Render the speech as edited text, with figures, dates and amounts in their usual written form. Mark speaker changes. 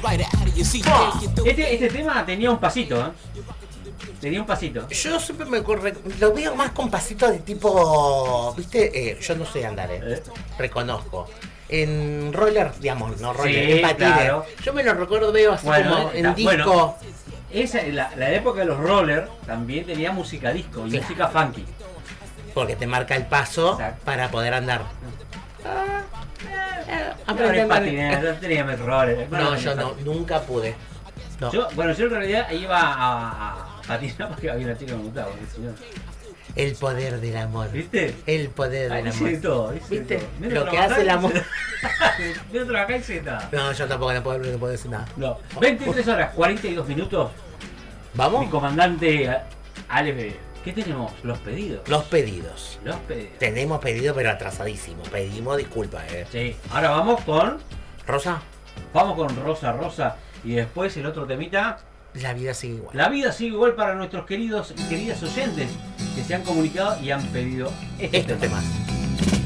Speaker 1: Este tema tenía un pasito, ¿eh? Tenía un pasito.
Speaker 2: Yo siempre lo veo más con pasitos de tipo, ¿viste? Yo no sé andar, reconozco. En roller, digamos, no roller,
Speaker 1: Sí,
Speaker 2: en patines.
Speaker 1: claro.
Speaker 2: Yo me lo recuerdo, veo así como en disco.
Speaker 1: Bueno, la época de los rollers también tenía música disco y
Speaker 2: Claro.
Speaker 1: música funky.
Speaker 2: Porque te marca el paso.
Speaker 1: Exacto.
Speaker 2: Para poder andar.
Speaker 1: Aprendí patinar, no tenía rollers.
Speaker 2: No, yo no, nunca pude. No.
Speaker 1: Yo en realidad iba a patinar porque había una chica que me gustaba.
Speaker 2: El poder del amor.
Speaker 1: ¿Viste?
Speaker 2: El poder del
Speaker 1: Hice de
Speaker 2: amor.
Speaker 1: todo,
Speaker 2: ¿Viste?
Speaker 1: Menos
Speaker 2: Lo que
Speaker 1: trabajar,
Speaker 2: hace el amor.
Speaker 1: Menos trabajar y se nada.
Speaker 2: No, yo tampoco no puedo decir nada.
Speaker 1: No. 23 horas, 42 minutos.
Speaker 2: ¿Vamos?
Speaker 1: Mi comandante Alex, ¿qué tenemos? Los pedidos.
Speaker 2: Los pedidos.
Speaker 1: Los pedidos.
Speaker 2: Tenemos pedido, pero atrasadísimo. Pedimos disculpas,
Speaker 1: Sí. Ahora vamos con
Speaker 2: Rosa,
Speaker 1: Rosa. Y después el otro temita.
Speaker 2: la vida sigue igual.
Speaker 1: La vida sigue igual para nuestros queridos y queridas oyentes que se han comunicado y han pedido
Speaker 2: Estos
Speaker 1: temas.
Speaker 2: temas.